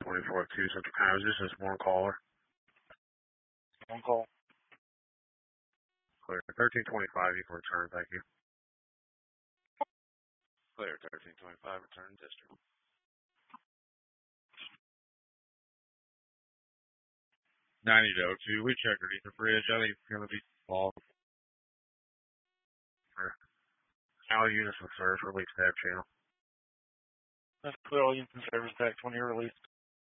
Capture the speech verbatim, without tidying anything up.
twenty-four two Central County. This is one caller. One call. Clear. thirteen twenty-five, you can return. Thank you. Clear. thirteen twenty-five, return district. ninety to oh two, we checked underneath the bridge. I think it's going to be involved. All units in service, release that channel. That's clear. All units in service, back twenty released.